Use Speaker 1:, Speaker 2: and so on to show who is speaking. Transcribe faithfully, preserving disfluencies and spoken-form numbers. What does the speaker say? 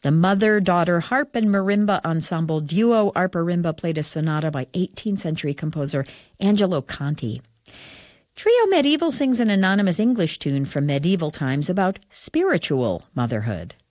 Speaker 1: The mother-daughter harp and marimba ensemble duo Arparimba played a sonata by eighteenth century composer Angelo Conti. Trio Medieval sings an anonymous English tune from medieval times about spiritual motherhood.